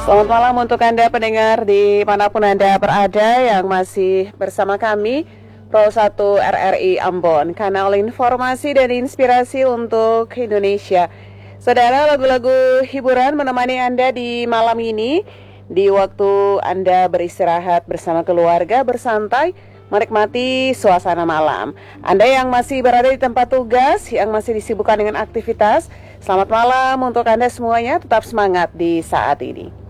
Selamat malam untuk Anda pendengar dimanapun Anda berada yang masih bersama kami Pro 1 RRI Ambon, kanal informasi dan inspirasi untuk Indonesia. Saudara, lagu-lagu hiburan menemani Anda di malam ini, di waktu Anda beristirahat bersama keluarga, bersantai, menikmati suasana malam. Anda yang masih berada di tempat tugas, yang masih disibukkan dengan aktivitas, selamat malam untuk Anda semuanya, tetap semangat di saat ini.